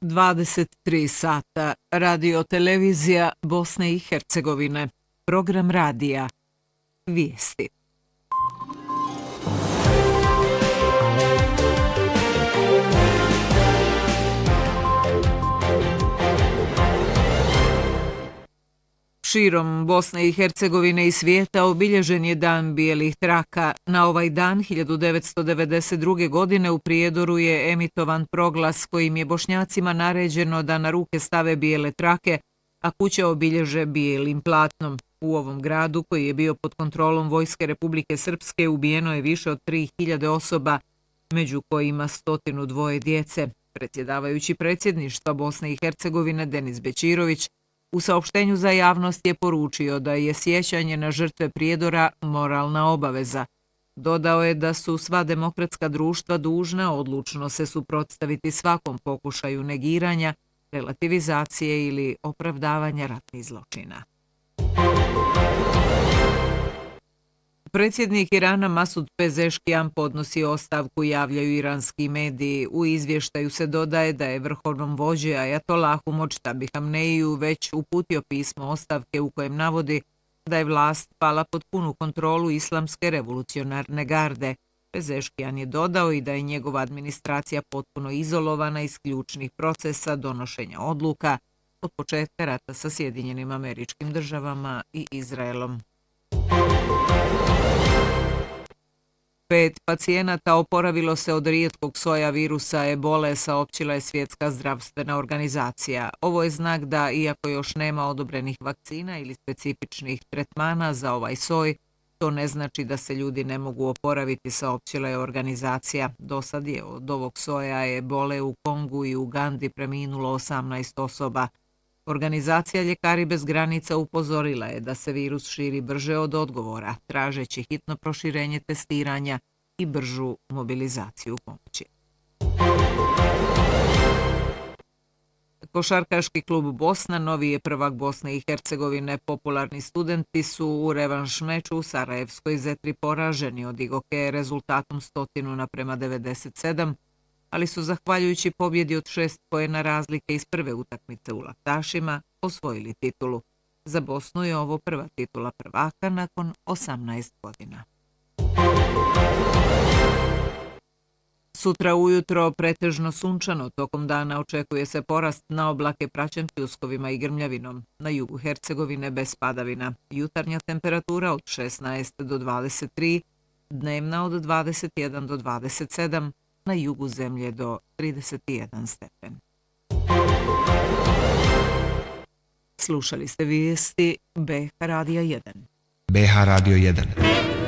23 sata, radio televizija Bosne i Hercegovine, program radija, vijesti. Širom Bosne i Hercegovine i svijeta obilježen je Dan bijelih traka. Na ovaj dan 1992. godine u Prijedoru je emitovan proglas kojim je Bošnjacima naređeno da na ruke stave bijele trake, a kuće obilježe bijelim platnom. U ovom gradu, koji je bio pod kontrolom Vojske Republike Srpske, ubijeno je više od 3000 osoba, među kojima 102 djece. Predsjedavajući predsjedništva Bosne i Hercegovine Denis Bećirović u saopštenju za javnost je poručio da je sjećanje na žrtve Prijedora moralna obaveza. Dodao je da su sva demokratska društva dužna odlučno se suprotstaviti svakom pokušaju negiranja, relativizacije ili opravdavanja ratnih zločina. Predsjednik Irana Masud Pezeškijan podnosi ostavku, javljaju iranski mediji. U izvještaju se dodaje da je vrhovnom vođi Ajatolahu Modžtabi Hamneiju već uputio pismo ostavke u kojem navodi da je vlast pala pod punu kontrolu Islamske revolucionarne garde. Pezeškijan je dodao i da je njegova administracija potpuno izolovana iz ključnih procesa donošenja odluka od početka rata sa Sjedinjenim Američkim Državama i Izraelom. 5 pacijenata oporavilo se od rijetkog soja virusa ebole, saopćila je Svjetska zdravstvena organizacija. Ovo je znak da, iako još nema odobrenih vakcina ili specifičnih tretmana za ovaj soj, to ne znači da se ljudi ne mogu oporaviti, saopćila je organizacija. Dosad je od ovog soja ebole u Kongu i Ugandi preminulo 18 osoba. Organizacija Ljekari bez granica upozorila je da se virus širi brže od odgovora, tražeći hitno proširenje testiranja i bržu mobilizaciju pomoći. Košarkaški klub Bosna, novi je prvak Bosne i Hercegovine. Popularni studenti su u revanš meču u Sarajevskoj Zetri poraženi od Igoke rezultatom 100:97, ali su zahvaljujući pobjedi od 6 poena razlike iz prve utakmice u Laktašima osvojili titulu. Za Bosnu je ovo prva titula prvaka nakon 18 godina. Sutra ujutro pretežno sunčano, tokom dana očekuje se porast na oblake praćen pljuskovima i grmljavinom. Na jugu Hercegovine bez padavina. Jutarnja temperatura od 16 do 23, dnevna od 21 do 27, na jugu zemlje do 31 stepen. Slušali ste vijesti BH Radija 1. BH Radio 1.